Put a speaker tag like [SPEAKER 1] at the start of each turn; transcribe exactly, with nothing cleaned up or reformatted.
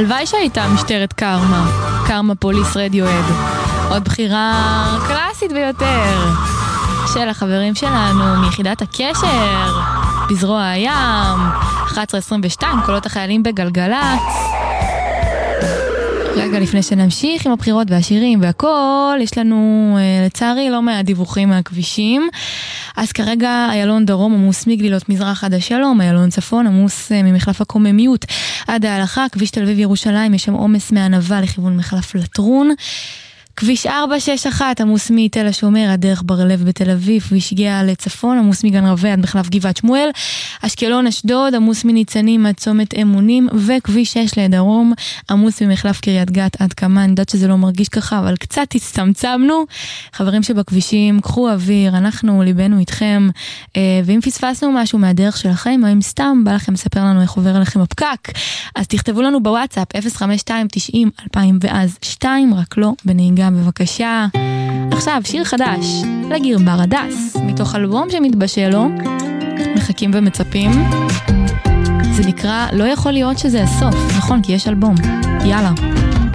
[SPEAKER 1] הלוואי שהייתה משטרת קרמה, קרמה פוליס רדיואד. עוד בחירה קלאסית ביותר של החברים שלנו מיחידת הקשר, בזרוע הים, אחת עשרה עשרים ושתיים, קולות החיילים בגלגלת. רגע לפני שנמשיך עם הבחירות והשירים והכל, יש לנו לצערי לא מהדיווחים מהכבישים. אז כרגע איילון דרום עמוס מגלילות מזרח עד השלום, איילון צפון עמוס ממחלף הקוממיות עד ההלכה, כביש תל אביב ירושלים יש שם עומס מהענבה לכיוון מחלף לטרון. כביש ארבע שש אחת עמוס מתל השומר עד דרך בר לב בתל אביב, כביש גאה לצפון עמוס מגן רווה עד מחלף גבעת שמואל, אשקלון אשדוד עמוס מניצנים עד צומת אמונים, וכביש שש לדרום עמוס ממחלף קריית גת עד כמה. אני יודעת שזה לא מרגיש ככה, אבל קצת הצטמצמנו. חברים שבכבישים, קחו אוויר, אנחנו ליבנו איתכם, ואם פספסנו משהו מהדרך שלכם, או אם סתם בא לכם לספר לנו איך עובר עליכם הפקק, אז תכתבו לנו בוואטסאפ אפס חמש שתיים תשעים אלפיים ואז שתיים, רק לא בנהיגה בבקשה. עכשיו שיר חדש לגיר בר הדס מתוך אלבום שמתבשל לו, מחכים ומצפים. זה נקרא לא יכול להיות שזה הסוף, נכון, כי יש אלבום. יאללה.